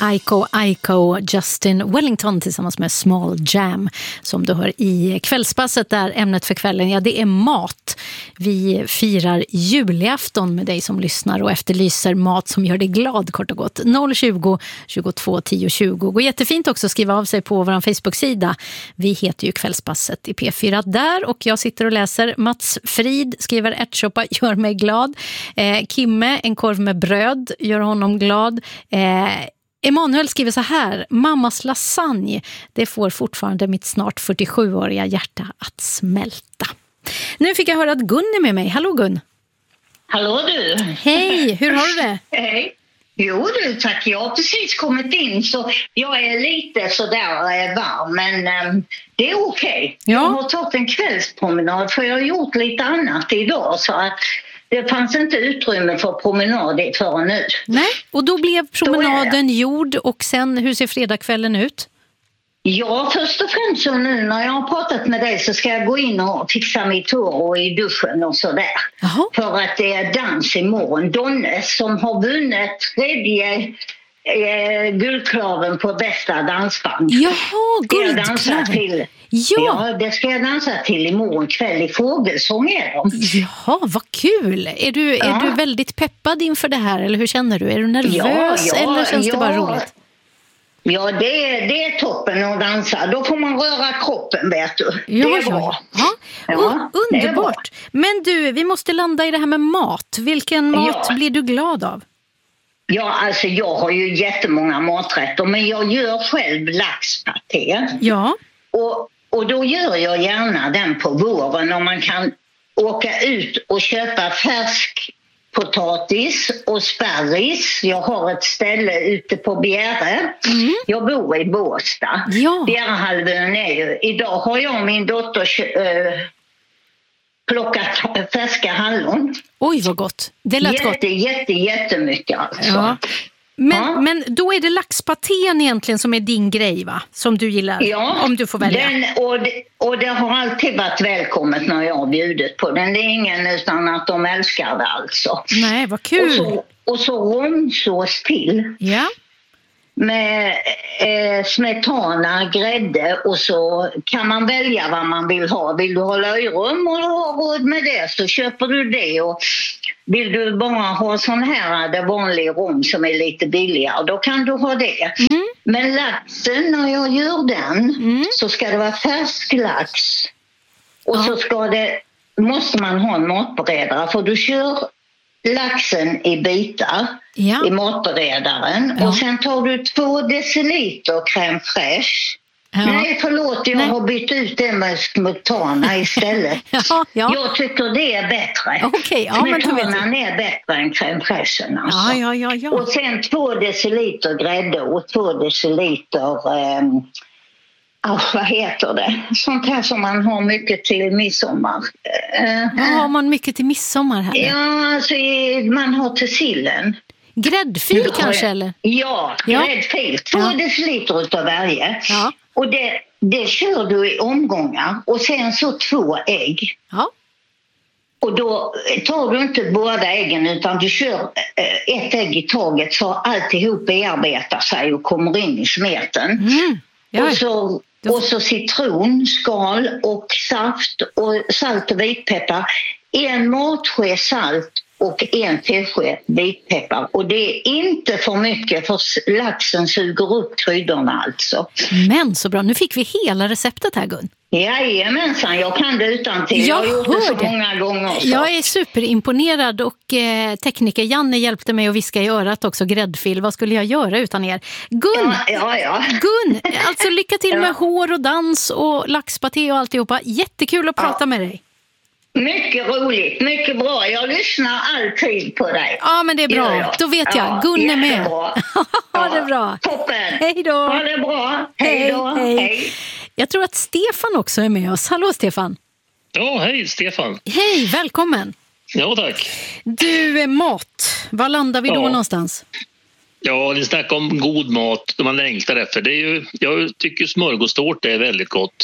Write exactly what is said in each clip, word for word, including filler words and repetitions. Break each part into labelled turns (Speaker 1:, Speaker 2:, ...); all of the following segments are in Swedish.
Speaker 1: Aiko Aiko, Justin Wellington tillsammans med Small Jam som du hör i kvällspasset där ämnet för kvällen, ja det är mat. Vi firar julafton med dig som lyssnar och efterlyser mat som gör dig glad kort och gott. noll tjugo, tjugotvå, tio tjugo. Gå jättefint också att skriva av sig på vår Facebook-sida. Vi heter ju Kvällspasset i P fyra där och jag sitter och läser. Mats Frid skriver ärtsoppa gör mig glad. Eh, Kimme, en korv med bröd gör honom glad. Eh, Emanuel skriver så här: mammas lasagne, det får fortfarande mitt snart fyrtiosjuåriga hjärta att smälta. Nu fick jag höra att Gun är med mig. Hallå Gun.
Speaker 2: Hallå du.
Speaker 1: Hej, hur har du det?
Speaker 2: Hej. Jo du, tack. Jag har precis kommit in så jag är lite sådär varm, men um, det är okej. Okay.
Speaker 1: Ja.
Speaker 2: Jag har tagit en kvällspromenad för jag har gjort lite annat idag så att det fanns inte utrymme för promenad förrän nu.
Speaker 1: Nej, och då blev promenaden gjord och sen hur ser fredagskvällen ut?
Speaker 2: Ja, först och främst så nu när jag har pratat med dig så ska jag gå in och fixa mitt hår och i duschen och sådär. Jaha. För att det är dans imorgon. Donne som har vunnit tredje eh, guldklaven på bästa dansband.
Speaker 1: Jaha, guldklaven.
Speaker 2: Ja. ja, det ska jag dansa till imorgon kväll i Fågelsång är de.
Speaker 1: Jaha, vad kul. Är du, ja. är du väldigt peppad inför det här eller hur känner du? Är du nervös
Speaker 2: ja, ja,
Speaker 1: eller känns
Speaker 2: ja.
Speaker 1: det bara roligt?
Speaker 2: Ja, det är, det är toppen att dansa. Då får man röra kroppen, vet du.
Speaker 1: Ja,
Speaker 2: det är bra.
Speaker 1: Ja. Ja, underbart. Men du, vi måste landa i det här med mat. Vilken mat ja. blir du glad av?
Speaker 2: Ja, alltså jag har ju jättemånga maträtter. Men jag gör själv laxpaté.
Speaker 1: Ja.
Speaker 2: Och, och då gör jag gärna den på våren. Om man kan åka ut och köpa färsk potatis och sparris. Jag har ett ställe ute på Bjäre. Mm. Jag bor i Båstad.
Speaker 1: Ja.
Speaker 2: Bjärehalvön är ju... Idag har jag och min dotter äh, plockat färska hallon.
Speaker 1: Oj, vad gott. Det lät
Speaker 2: jätte,
Speaker 1: gott.
Speaker 2: Jätte, jätte, jättemycket alltså.
Speaker 1: Ja. Men,
Speaker 2: ja.
Speaker 1: men då är det laxpatén egentligen som är din grej, va? Som du gillar,
Speaker 2: ja,
Speaker 1: om du får välja.
Speaker 2: Den, och, det, och det har alltid varit välkommet när jag har bjudit på den. Det är ingen utan att de älskar det alltså.
Speaker 1: Nej, vad kul.
Speaker 2: Och så, och så romsås till.
Speaker 1: Ja.
Speaker 2: Med eh, smetana, grädde och så kan man välja vad man vill ha. Vill du ha löjrom och ha råd med det så köper du det. Och vill du bara ha sån här det vanliga rom som är lite billigare, då kan du ha det. Mm. Men laxen, när jag gör den mm. så ska det vara färsk lax. Och ja. så ska det, måste man ha en matberedare för du kör laxen i bitar ja. i matberedaren ja. och sen tar du två deciliter crème fraîche. Ja. Nej, förlåt, jag Nej. har bytt ut det med smetana istället. ja, ja. Jag tycker det är bättre.
Speaker 1: Okay, ja,
Speaker 2: Smetanan är bättre än crème fraîchen alltså.
Speaker 1: Ja, ja, ja, ja.
Speaker 2: Och sen två deciliter grädde och två deciliter... Um, Oh, vad heter det? Sånt här som man har mycket till midsommar. Uh,
Speaker 1: ja, har man mycket till midsommar här?
Speaker 2: Ja, alltså man har till sillen.
Speaker 1: Gräddfil har, kanske eller?
Speaker 2: Ja, ja. gräddfil. Två ja. deciliter utav varje. Ja. Och det, det kör du i omgångar. Och sen så två ägg. Ja. Och då tar du inte båda äggen utan du kör ett ägg i taget så alltihop bearbetar sig och kommer in i smeten. Mm. Och så, och så citronskal och saft och salt och vitpeppar. En matske salt och en tesked vitpeppar. Och det är inte för mycket för laxen suger upp kryddorna alltså.
Speaker 1: Men så bra, nu fick vi hela receptet här Gun.
Speaker 2: Jajamensan, jag kan det utan till. Jag, jag har gjort det så det. många gånger. Så.
Speaker 1: Jag är superimponerad och eh, tekniker Janne hjälpte mig att viska i örat också, gräddfil. Vad skulle jag göra utan er? Gun,
Speaker 2: ja, ja, ja.
Speaker 1: Gun alltså lycka till med ja. hår och dans och laxpaté och alltihopa. Jättekul att prata ja. med dig.
Speaker 2: Mycket roligt, mycket bra. Jag lyssnar alltid på dig.
Speaker 1: Ja, men det är bra. Ja, Då vet jag. Ja, Gun är med. Ha det bra.
Speaker 2: Toppen.
Speaker 1: Hej då.
Speaker 2: Ha det bra. Hej då.
Speaker 1: Hej. Hej. Jag tror att Stefan också är med oss. Hallå Stefan.
Speaker 3: Ja, hej Stefan.
Speaker 1: Hej, välkommen.
Speaker 3: Ja, tack.
Speaker 1: Du, mat. Var landar vi ja. då någonstans?
Speaker 3: Ja, ni snackar om god mat som man längtar efter. Det är ju, jag tycker smörgåstårta är väldigt gott.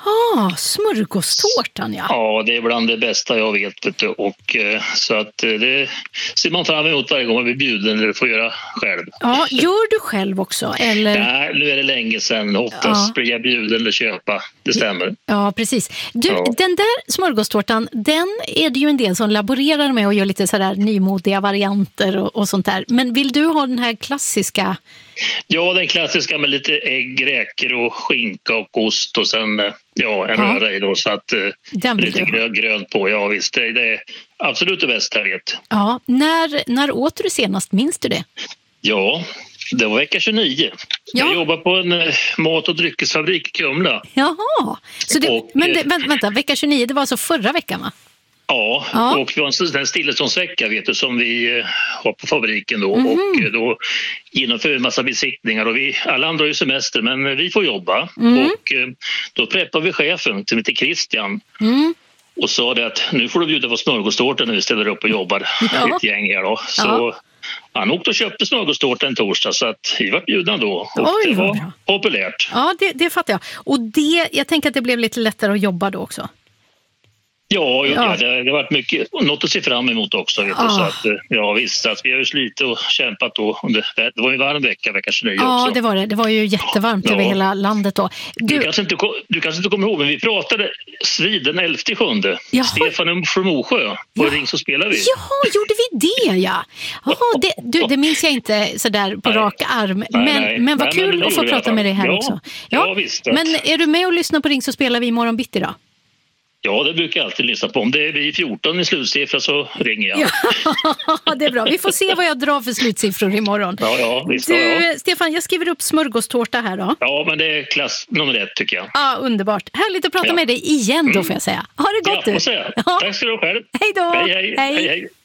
Speaker 1: Ah, smörgåstårtan, ja.
Speaker 3: Ja, det är bland det bästa jag vet. Vet du. Och, eh, så att eh, det ser man fram emot varje gång man blir bjuden eller får göra själv.
Speaker 1: Ja, gör du själv också? Eller?
Speaker 3: Nej, nu är det länge sedan. Oftast
Speaker 1: Ja.
Speaker 3: blir jag bjuden eller köpa. Det stämmer.
Speaker 1: Ja, precis. Du,
Speaker 3: Ja.
Speaker 1: den där smörgåstårtan, den är det ju en del som laborerar med och gör lite sådär nymodiga varianter och, och sånt där. Men vill du ha den här klassiska?
Speaker 3: Ja, den klassiska med lite ägg, räkor och skinka och ost och sen eh, ja, en
Speaker 1: Ja.
Speaker 3: röra i då så att eh,
Speaker 1: Den vill
Speaker 3: lite
Speaker 1: du ha.
Speaker 3: grönt, grönt på. Ja, visst. Det, det är absolut det bästa jag vet.
Speaker 1: Ja, när, när åt du senast? Minns du det?
Speaker 3: Ja, det var vecka tjugonio.
Speaker 1: Ja.
Speaker 3: Jag jobbar på en eh, mat- och dryckesfabrik i Kumla.
Speaker 1: Jaha, så det,
Speaker 3: Och,
Speaker 1: men det,
Speaker 3: eh,
Speaker 1: vänta, vänta, vecka tjugonio, det var alltså förra veckan, va?
Speaker 3: Ja,
Speaker 1: Ja.
Speaker 3: och vi har en sån här stilleståndsvecka vet du, som vi eh, har på fabriken då.
Speaker 1: Mhm.
Speaker 3: Och eh, då genomför vi en massa besiktningar och vi, alla andra har ju semester men eh, vi får jobba.
Speaker 1: Mm.
Speaker 3: Och eh, då preppar vi chefen som heter Christian
Speaker 1: Mm.
Speaker 3: och sa det att nu får du bjuda på smörgåstårta när vi ställer upp och jobbar
Speaker 1: Ja.
Speaker 3: ett gäng här då. Så
Speaker 1: Ja.
Speaker 3: han åkte och köpte smörgåstårta en torsdag så att vi var bjudna då. Och
Speaker 1: Oj,
Speaker 3: det
Speaker 1: vad
Speaker 3: var
Speaker 1: bra.
Speaker 3: populärt.
Speaker 1: Ja, det, det fattar jag. Och det, jag tänker att det blev lite lättare att jobba då också.
Speaker 3: Ja,
Speaker 1: Ja.
Speaker 3: ja. Det, det har varit mycket, något att se fram emot också. Vet du,
Speaker 1: Ah.
Speaker 3: så att, eh, ja, visst, att vi har ju slitit och kämpat då. Och Det, det var ju en varm vecka, vecka tjugonio
Speaker 1: Ja,
Speaker 3: också.
Speaker 1: det var det. Det var ju jättevarmt
Speaker 3: Ja.
Speaker 1: över hela landet då.
Speaker 3: Du,
Speaker 1: Du,
Speaker 3: kanske inte, ko- du kanske inte kommer ihåg, men vi pratade svid den elfte sjunde.
Speaker 1: Jaha.
Speaker 3: Stefan från Mosjö. På
Speaker 1: Ja.
Speaker 3: Ring så spelar vi.
Speaker 1: Jaha, gjorde vi det, ja? Jaha, det, du, det minns jag inte sådär på
Speaker 3: Nej.
Speaker 1: rak arm.
Speaker 3: Nej,
Speaker 1: Men,
Speaker 3: nej.
Speaker 1: men vad
Speaker 3: Nej,
Speaker 1: kul
Speaker 3: men det
Speaker 1: att få
Speaker 3: gjorde vi i alla
Speaker 1: prata med dig här
Speaker 3: fall. Ja.
Speaker 1: också.
Speaker 3: Ja, visst.
Speaker 1: Men är du med och lyssnar på Ring så spelar vi imorgon bitti då?
Speaker 3: Ja, det brukar jag alltid lyssna på. Om det är vi fjorton i slutsiffra så ringer jag.
Speaker 1: Ja,
Speaker 3: Ja,
Speaker 1: det är bra. Vi får se vad jag drar för slutsiffror imorgon.
Speaker 3: ja, visst. Ja, ja.
Speaker 1: Du, Stefan, jag skriver upp smörgåstårta här då.
Speaker 3: ja, men det är klass nummer ett tycker jag.
Speaker 1: Ja, underbart. Härligt att prata
Speaker 3: Ja.
Speaker 1: med dig igen då får jag säga. Ha det gott
Speaker 3: Ja,
Speaker 1: du.
Speaker 3: får säga.
Speaker 1: Ja.
Speaker 3: Tack ska du ha själv.
Speaker 1: Hej då.
Speaker 3: Hej, hej. hej, hej.